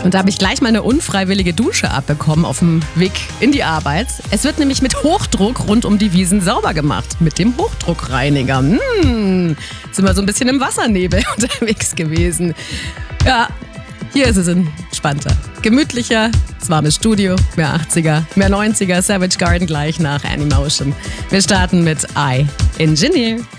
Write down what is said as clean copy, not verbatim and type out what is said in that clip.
Und da habe ich gleich mal eine unfreiwillige Dusche abbekommen auf dem Weg in die Arbeit. Es wird nämlich mit Hochdruck rund um die Wiesen sauber gemacht. Mit dem Hochdruckreiniger. Sind wir so ein bisschen im Wassernebel unterwegs gewesen. Ja, hier ist es entspannter, gemütlicher, das warme Studio, mehr 80er, mehr 90er, Savage Garden gleich nach Animotion. Wir starten mit I Engineer.